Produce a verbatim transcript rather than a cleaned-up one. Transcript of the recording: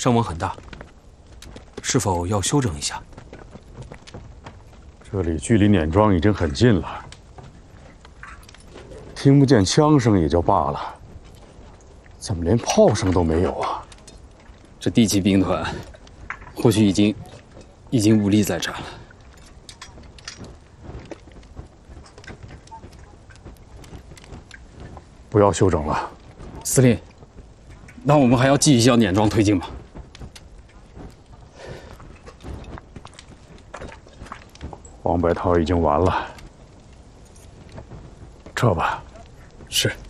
伤亡很大，是否要休整一下？ 这里距离碾庄已经很近了，听不见枪声也就罢了，怎么连炮声都没有啊？ 这第七兵团或许已经已经无力再战了。 不要休整了， 司令。那我们还要继续向碾庄推进吗？ 黄白桃已经完了，撤吧。 是。